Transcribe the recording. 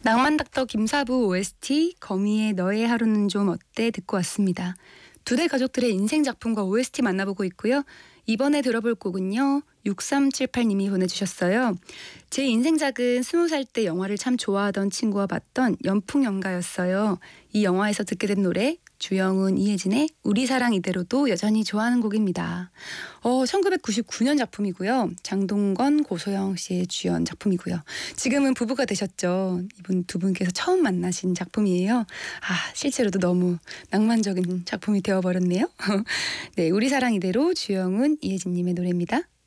낭만닥터 김사부 OST 거미의 너의 하루는 좀 어때 듣고 왔습니다. 두 대 가족들의 인생 작품과 OST 만나보고 있고요. 이번에 들어볼 곡은요. 6378님이 보내주셨어요. 제 인생작은 20살 때 영화를 참 좋아하던 친구와 봤던 연풍연가였어요. 이 영화에서 듣게 된 노래 주영은, 이혜진의 우리 사랑 이대로도 여전히 좋아하는 곡입니다. 1999년 작품이고요. 장동건, 고소영 씨의 주연 작품이고요. 지금은 부부가 되셨죠. 이분 두 분께서 처음 만나신 작품이에요. 실제로도 너무 낭만적인 작품이 되어버렸네요. 네, 우리 사랑 이대로 주영은, 이혜진님의 노래입니다.